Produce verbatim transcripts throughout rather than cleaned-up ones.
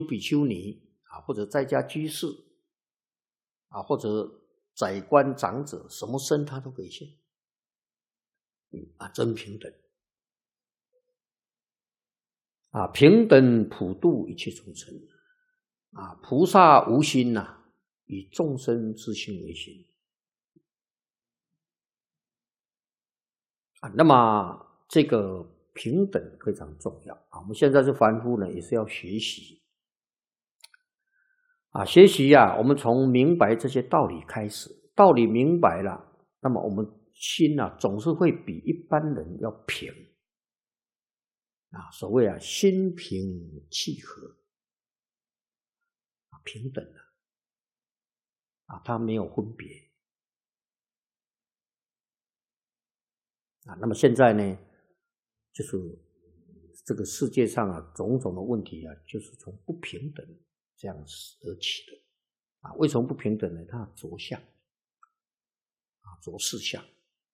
比丘尼啊，或者在家居士啊，或者宰官长者，什么身他都可以现啊，真平等啊，平等普度一切众生啊，菩萨无心呐、啊，以众生之心为心啊，那么这个平等非常重要啊。我们现在是凡夫呢，也是要学习啊，学习呀、啊，我们从明白这些道理开始，道理明白了，那么我们心啊，总是会比一般人要平啊。所谓啊，心平气和啊，平等的啊，它没有分别啊。那么现在呢，就是这个世界上啊，种种的问题啊，就是从不平等这样而起的啊。为什么不平等呢？它着相啊，着事相。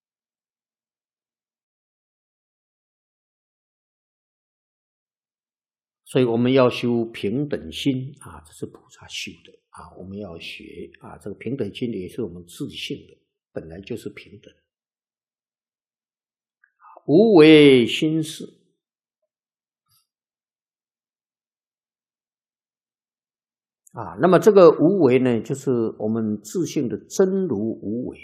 所以我们要修平等心啊，这是菩萨修的啊。我们要学啊，这个平等心也是我们自性的，本来就是平等。无为心事啊，那么这个无为呢，就是我们自性的真如无为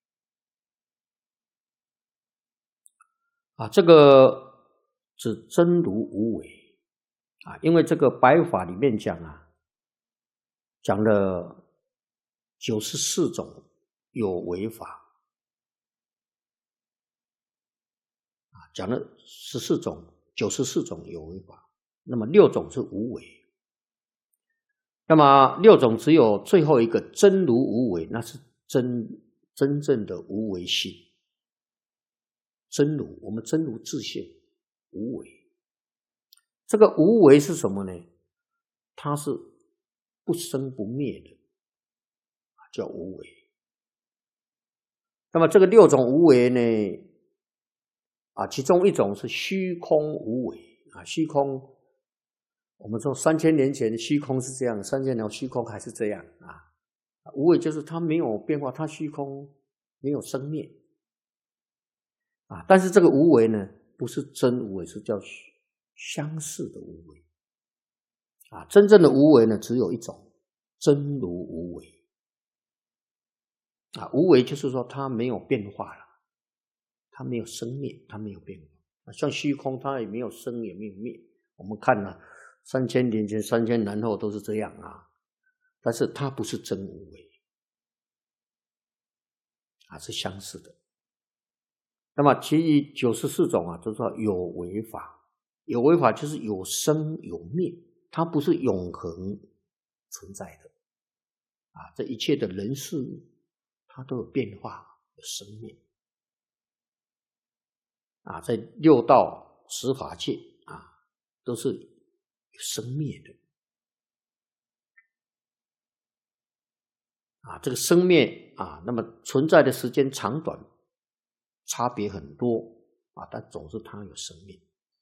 啊，这个指真如无为啊，因为这个白法里面讲啊，讲了九十四种有为法啊，讲了十四种九十四种有为法，那么六种是无为。那么六种只有最后一个真如无为，那是真真正的无为心。真如，我们真如自性无为。这个无为是什么呢？它是不生不灭的，叫无为。那么这个六种无为呢，啊，其中一种是虚空无为啊，虚空。我们说三千年前的虚空是这样，三千年虚空还是这样啊。无为就是它没有变化，它虚空没有生灭啊。但是这个无为呢，不是真无为，是叫相似的无为啊。真正的无为呢，只有一种，真如无为啊。无为就是说它没有变化了，它没有生灭，它没有变化。像虚空，它也没有生，也没有灭。我们看了、啊。三千年前、三千年后都是这样啊，但是它不是真无为啊，是相似的。那么其余九十四种啊，都叫有为法。有为法就是有生有灭，它不是永恒存在的啊。这一切的人事物，它都有变化、有生灭啊。在六道十法界啊，都是生灭的啊，这个生灭啊，那么存在的时间长短差别很多啊，但总是它有生灭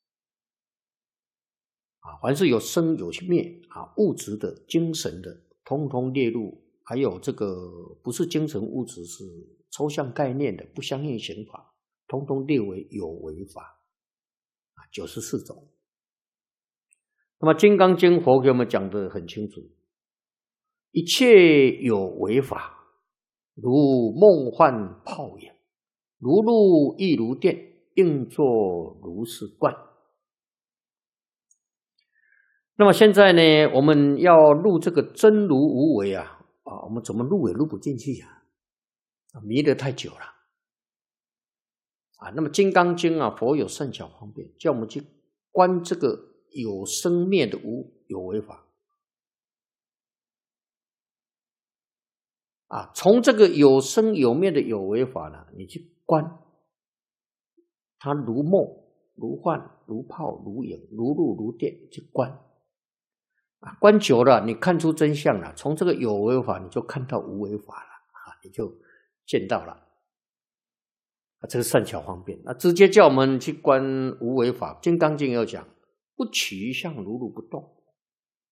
啊。凡是有生有灭啊，物质的、精神的，通通列入；还有这个不是精神物质，是抽象概念的、不相应刑法，通通列为有为法啊，九十四种。那么《金刚经》佛给我们讲得很清楚，一切有为法，如梦幻泡影，如露亦如电，应作如是观。那么现在呢，我们要入这个真如无为啊，啊，我们怎么入也入不进去啊，迷得太久了啊。那么《金刚经》啊，佛有善巧方便，叫我们去观这个有生灭的无有为法啊，从这个有生有灭的有为法呢，你去观它，如梦如幻如泡如影如露如电，去观啊，观久了你看出真相了，从这个有为法你就看到无为法了啊，你就见到了啊，这个善巧方便。那直接叫我们去观无为法，《金刚经》要讲不取一相如如不动